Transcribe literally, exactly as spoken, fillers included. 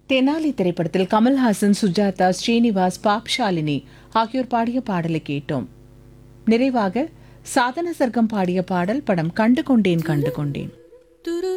தெனாலி திரைப்படத்தில் கமல்ஹாசன், சுஜாதா, ஸ்ரீனிவாஸ், பாப்ஷாலினி ஆகியோர் பாடிய பாடலை கேட்டோம். நிறைவாக சாதன சர்க்கம் பாடிய பாடல் படம் கண்டு கொண்டேன் கண்டு கொண்டேன்.